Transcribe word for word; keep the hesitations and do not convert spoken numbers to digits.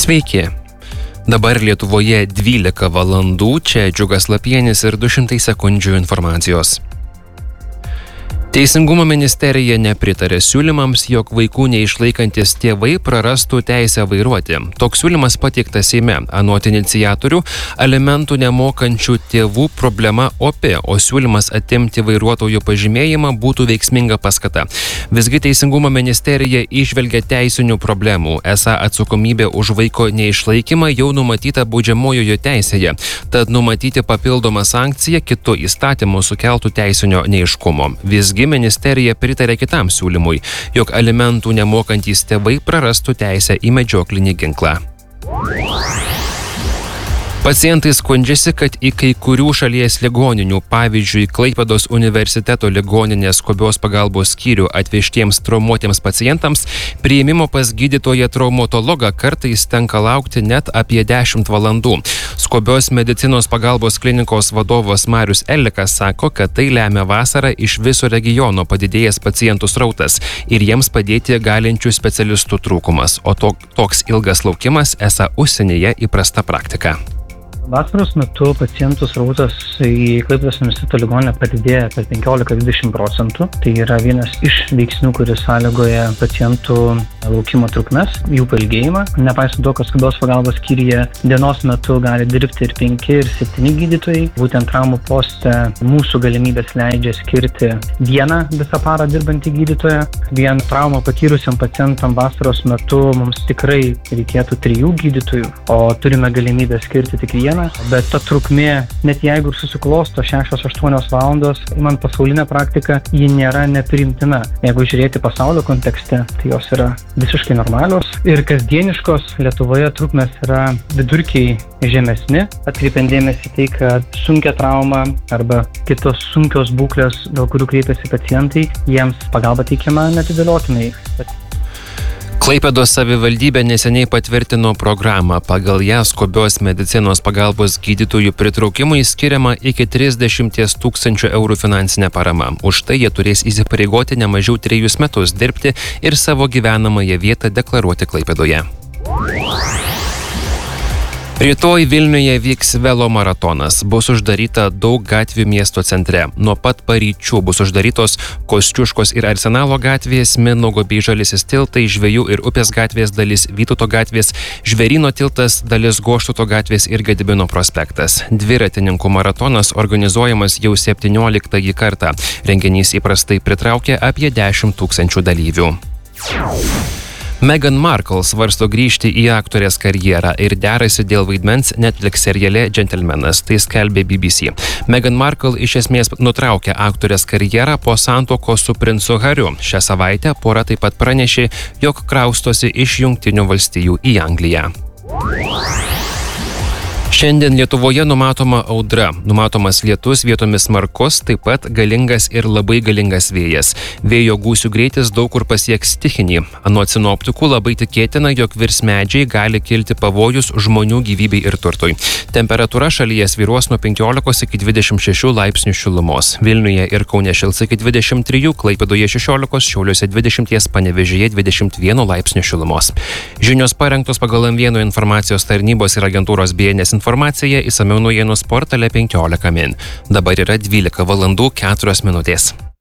Sveiki. Dabar Lietuvoje dvylika valandų, čia Džiugas Lapienis ir du šimtai sekundžių informacijos. Teisingumo ministerija nepritarė siūlymams, jog vaikų neišlaikantis tėvai prarastų teisę vairuoti. Toks siūlymas pateiktas Seime. Anot iniciatorių, alimentų nemokančių tėvų problema opi, o siūlymas atimti vairuotojų pažymėjimą būtų veiksminga paskata. Visgi Teisingumo ministerija įžvelgia teisinių problemų. Esą atsakomybė už vaiko neišlaikymą jau numatyta baudžiamojoje teisėje. Tad numatyti papildomą sankciją kitu įstatymu sukeltų teisinio neaiškumo. Visgi ministerija pritarė kitam siūlymui, jog alimentų nemokantys tėvai prarastų teisę į medžioklinį ginklą. Pacientai skundžiasi, kad į kai kurių šalies ligoninių, pavyzdžiui, Klaipėdos universiteto ligoninės skubios pagalbos skyrių atvežtiems traumuotiems pacientams, priėmimo pas gydytoją traumatologą kartais tenka laukti net apie dešimt valandų. Skubios medicinos pagalbos klinikos vadovas Marius Elikas sako, kad tai lemia vasarą iš viso regiono padidėjęs pacientų srautas ir jiems padėti galinčių specialistų trūkumas, o to, toks ilgas laukimas esą užsienyje įprasta praktika. Vasaros metu pacientų srautas į Klaipėdos universiteto ligoninę padidėja per penkiolika iki dvidešimt procentų. Tai yra vienas iš veiksnių, kuris sąlygoja pacientų laukimo trukmes, jų pailgėjimą. Nepaisant to, kad skubios pagalbos skyriuje dienos metu gali dirbti ir penki, ir septyni gydytojai. Būtent traumų poste mūsų galimybės leidžia skirti vieną visą parą dirbantį gydytoją. Vien traumą patyrusiam pacientam vasaros metu mums tikrai reikėtų trijų gydytojų, o turime galimybę skirti tik vieną. Bet ta trukmė, net jeigu ir susiklosto šešios aštuonios valandos, imant pasaulinę praktiką, ji nėra nepriimtina. Jeigu žiūrėti pasaulio kontekste, tai jos yra visiškai normalios ir kasdieniškos. Lietuvoje trukmės yra vidurkiai žemesni, atkreipiant dėmesį tai, kad sunkia trauma arba kitos sunkios būklės, dėl kurių kreipiasi pacientai, jiems pagalba teikiama neatidėliotinai. Bet Klaipėdos savivaldybė neseniai patvirtino programą. Pagal ją skubios medicinos pagalbos gydytojų pritraukimui skiriama iki trisdešimt tūkstančių eurų finansinė parama. Už tai jie turės įsipareigoti ne mažiau trejus metus dirbti ir savo gyvenamąją vietą deklaruoti Klaipėdoje. Rytoj Vilniuje vyks velomaratonas. Bus uždaryta daug gatvių miesto centre. Nuo pat paryčių bus uždarytos Kosciuškos ir Arsenalo gatvės, Mindaugo bei Žaliasis tiltai, Žvejų ir Upės gatvės dalis, Vytauto gatvės, Žvėryno tiltas, dalis Goštauto gatvės ir Gedimino prospektas. Dviratininkų maratonas organizuojamas jau septynioliktąjį kartą. Renginys įprastai pritraukia apie dešimt tūkstančių dalyvių. Meghan Markle svarsto grįžti į aktorės karjerą ir derasi dėl vaidmens Netflix seriale Džentelmenas, tai skelbė B B C. Meghan Markle iš esmės nutraukė aktorės karjerą po santuokos su princu Hariu. Šią savaitę pora taip pat pranešė, jog kraustosi iš Jungtinių valstijų į Angliją. Šiandien Lietuvoje numatoma audra, numatomas lietus, vietomis smarkus, taip pat galingas ir labai galingas vėjas. Vėjo gūsių greitis daug kur pasieks stichinį. Anot sinoptikų labai tikėtina, jog virs medžiai gali kilti pavojus žmonių gyvybei ir turtui. Temperatūra šalyje svyruos nuo penkiolikos iki dvidešimt šešių laipsnių šilumos. Vilniuje ir Kaune šils iki dvidešimt trijų, Klaipėdoje šešiolikos, Šiauliuose dvidešimt, Panevėžyje dvidešimt vieno laipsnių šilumos. Žinios parengtos pagal M vienas informacijos tarnybos ir agentūros B N S informacija, išsamiau naujienų portale penkiolika min. Dabar yra dvylika valandų keturios minutės.